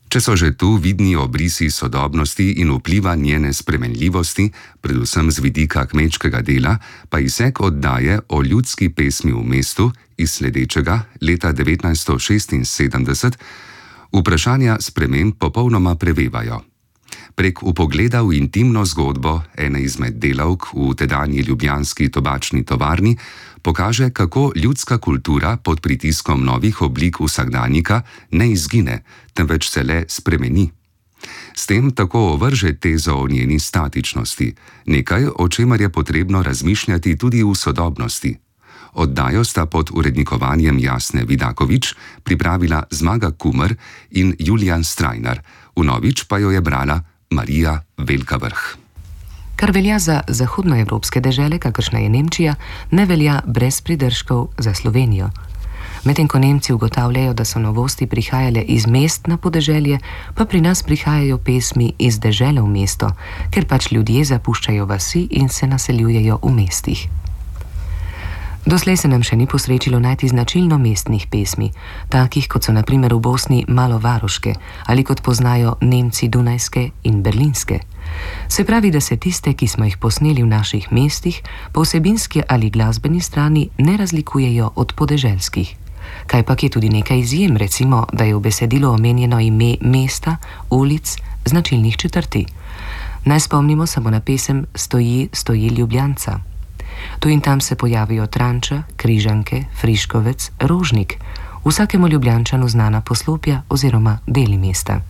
Če so že tu vidni obrisi sodobnosti in vpliva njene spremenljivosti, predvsem z vidika kmečkega dela, pa izsek oddaje o ljudski pesmi v mestu iz sledečega leta 1976 vprašanja sprememb popolnoma prevevajo. Prek vpogleda v intimno zgodbo ene izmed delavk v tedanji ljubljanski tobačni tovarni pokaže, kako ljudska kultura pod pritiskom novih oblik vsakdanjika ne izgine, temveč se le spremeni. S tem tako ovrže tezo o njeni statičnosti, nekaj, o čemer je potrebno razmišljati tudi v sodobnosti. Oddajo sta pod urednikovanjem Jasne Vidakovič pripravila Zmaga Kumer in Julijan Strajnar, vnovič pa jo je brala Marija Velka Vrh. Kar velja za zahodnoevropske dežele, kakršna je Nemčija, ne velja brez pridržkov za Slovenijo. Medtem ko Nemci ugotavljajo, da so novosti prihajale iz mest na podeželje, pa pri nas prihajajo pesmi iz dežele v mesto, ker pač ljudje zapuščajo vasi in se naseljujejo v mestih. Doslej se nam še ni posrečilo najti značilno mestnih pesmi, takih kot so na primer v Bosni malovaroške ali kot poznajo Nemci dunajske in berlinske. Se pravi, da se tiste, ki smo jih posneli v naših mestih, po vsebinski ali glasbeni strani ne razlikujejo od podeželskih. Kajpak je tudi nekaj izjem, recimo, da je v besedilu omenjeno ime mesta, ulic, značilnih četrti. Naj spomnimo samo na pesem Stoji Ljubljanca. Tu in tam se pojavijo Tranča, Križanke, Friškovec, Rožnik, vsakemu Ljubljančanu znana poslopja oziroma deli mesta.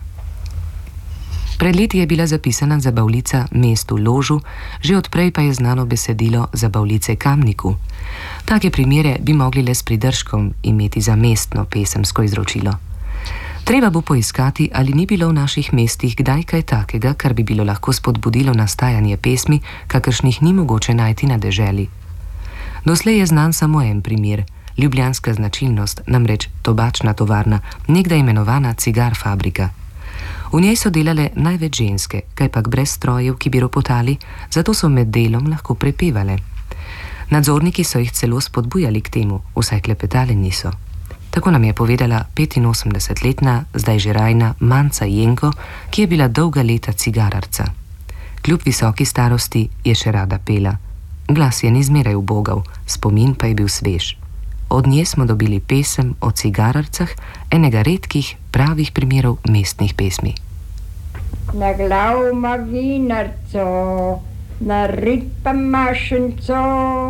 Pred leti je bila zapisana zabavljica Mestu Ložu, že odprej pa je znano besedilo zabavljice Kamniku. Take primere bi mogli le s pridržkom imeti za mestno pesemsko izročilo. Treba bo poiskati, ali ni bilo v naših mestih kdaj kaj takega, kar bi bilo lahko spodbudilo nastajanje pesmi, kakršnih ni mogoče najti na deželi. Doslej je znan samo en primer, ljubljanska značilnost, namreč tobačna tovarna, nekdaj imenovana Cigar fabrika. V njej so delale največ ženske, kajpak brez strojev, ki bi ropotali, zato so med delom lahko prepevale. Nadzorniki so jih celo spodbujali k temu, vsaj klepetali niso. Tako nam je povedala 85-letna, zdaj že rajna Manca Jenko, ki je bila dolga leta cigararca. Kljub visoki starosti je še rada pela. Glas je ni zmeraj ubogal, spomin pa je bil svež. Od nje smo dobili pesem o cigararcah, enega redkih pravih primerov mestnih pesmi. Na glav ima vinarco, na rit pa mašenco,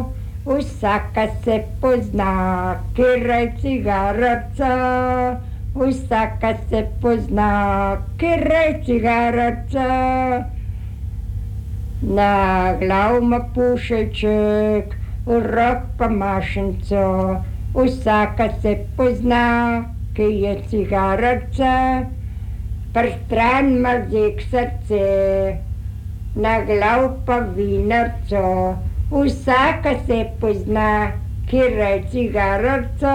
vsaka se pozna, kera je cigararca. Vsaka se pozna, kera je cigararca. Na glav ima pušeček, v rok pa mašenco. Vsaka se pozna, ki je cigararca. Prstran ima zek srce, na glav pa vinarco. Vsaka se pozna, kera je cigararca.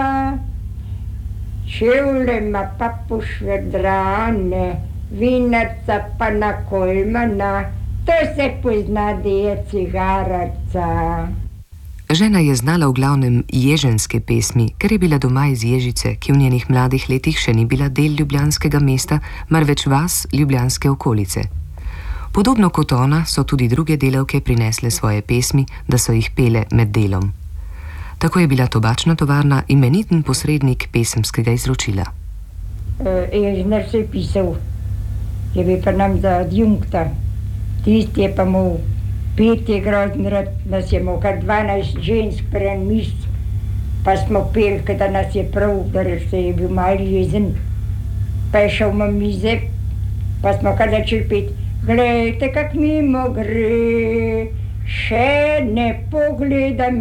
Čevlje ima pa pošvedrane, vinarca pa na kolmana. To se pozna, da je cigararca. Žena je znala v glavnem ježenske pesmi, ker je bila doma iz Ježice, ki v njenih mladih letih še ni bila del ljubljanskega mesta, marveč vas ljubljanske okolice. Podobno kot ona so tudi druge delavke prinesle svoje pesmi, da so jih pele med delom. Tako je bila tobačna tovarna imeniten posrednik pesemskega izročila. Ježnar se je pisal, je bil pa nam za adjunkta. Tisti je pa mu petje grozen rad, nas je mu kar 12 žensk pri en misc, pa smo peli, da nas je prav, da se je bil malo jezen. Pa je šel na mize, pa smo kar začeli peti. Glejte, kak mimo gre, še ne pogledam